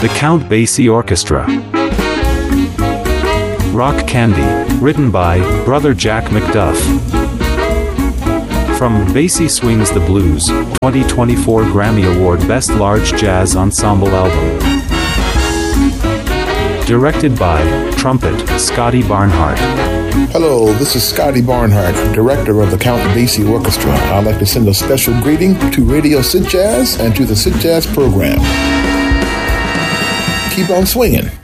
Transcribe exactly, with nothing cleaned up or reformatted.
The Count Basie Orchestra. Rock Candy, written by Brother Jack McDuff. From Basie Swings the Blues, twenty twenty-four Grammy Award Best Large Jazz Ensemble Album. Directed by Trumpet, Scotty Barnhart. Hello, this is Scotty Barnhart, director of the Count Basie Orchestra. I'd like to send a special greeting to Radio Sit Jazz and to the Sit Jazz program. Keep on swinging.